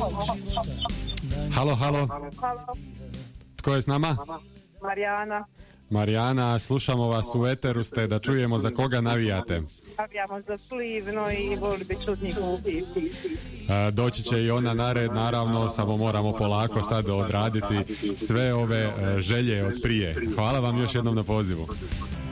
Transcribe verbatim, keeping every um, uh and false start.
Halo, halo. Halo, Tko je s nama? Marijana. Marijana, slušamo vas u eteru ste, da čujemo za koga navijate. Navijamo za Slivno i voli bi čut njihovu pjesmu. E, doći će i ona na red, naravno, samo moramo polako sad odraditi sve ove e, želje od prije. Hvala vam još jednom na pozivu.